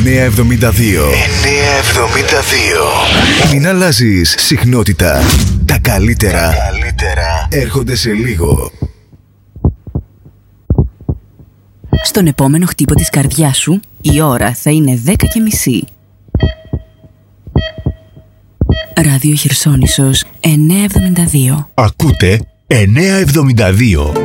972. Μην αλλάζεις συχνότητα. Τα καλύτερα έρχονται σε λίγο. Στον επόμενο χτύπο της καρδιάς σου, η ώρα θα είναι 10:30. Ράδιο Χερσόνησος 972. Ακούτε 972.